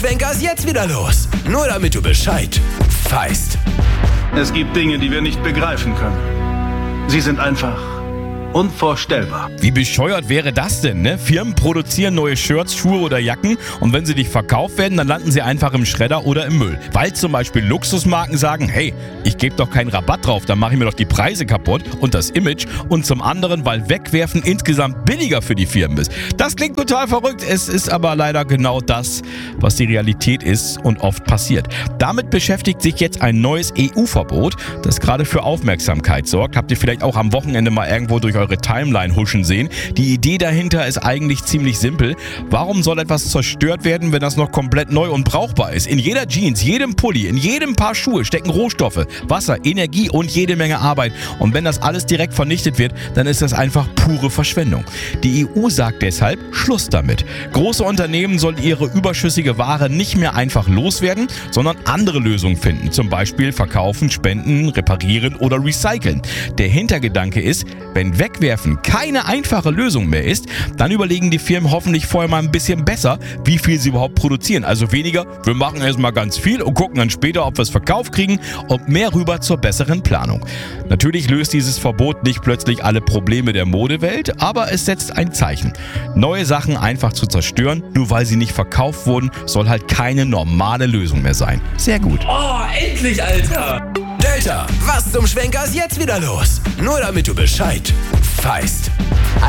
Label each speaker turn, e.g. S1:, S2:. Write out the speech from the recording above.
S1: Schwenkers jetzt wieder los. Nur damit du Bescheid weißt.
S2: Es gibt Dinge, die wir nicht begreifen können. Sie sind einfach unvorstellbar.
S3: Wie bescheuert wäre das denn, ne? Firmen produzieren neue Shirts, Schuhe oder Jacken und wenn sie nicht verkauft werden, dann landen sie einfach im Schredder oder im Müll. Weil zum Beispiel Luxusmarken sagen, hey, ich gebe doch keinen Rabatt drauf, dann mache ich mir doch die Preise kaputt und das Image. Und zum anderen, weil Wegwerfen insgesamt billiger für die Firmen ist. Das klingt total verrückt, es ist aber leider genau das, was die Realität ist und oft passiert. Damit beschäftigt sich jetzt ein neues EU-Verbot, das gerade für Aufmerksamkeit sorgt. Habt ihr vielleicht auch am Wochenende mal irgendwo durch eure Timeline huschen sehen. Die Idee dahinter ist eigentlich ziemlich simpel. Warum soll etwas zerstört werden, wenn das noch komplett neu und brauchbar ist? In jeder Jeans, jedem Pulli, in jedem Paar Schuhe stecken Rohstoffe, Wasser, Energie und jede Menge Arbeit. Und wenn das alles direkt vernichtet wird, dann ist das einfach pure Verschwendung. Die EU sagt deshalb Schluss damit. Große Unternehmen sollen ihre überschüssige Ware nicht mehr einfach loswerden, sondern andere Lösungen finden. Zum Beispiel verkaufen, spenden, reparieren oder recyceln. Der Hintergedanke ist, wenn Wegwerfen keine einfache Lösung mehr ist, dann überlegen die Firmen hoffentlich vorher mal ein bisschen besser, wie viel sie überhaupt produzieren. Also weniger, wir machen erstmal ganz viel und gucken dann später, ob wir es verkauft kriegen und mehr rüber zur besseren Planung. Natürlich löst dieses Verbot nicht plötzlich alle Probleme der Modewelt, aber es setzt ein Zeichen. Neue Sachen einfach zu zerstören, nur weil sie nicht verkauft wurden, soll halt keine normale Lösung mehr sein. Sehr gut.
S1: Oh, endlich, Alter! Delta, was zum Schwenkers jetzt wieder los? Nur damit du Bescheid weißt.